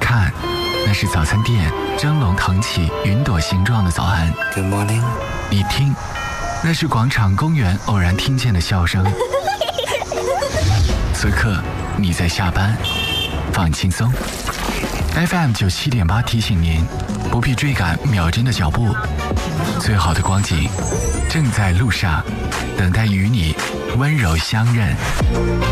看，那是早餐店蒸笼腾起云朵形状的早安。 Good morning。 你听，那是广场公园偶然听见的笑声。此刻你在下班，放轻松。 FM 97.8提醒您，不必追赶秒针的脚步，最好的光景正在路上，等待与你温柔相认。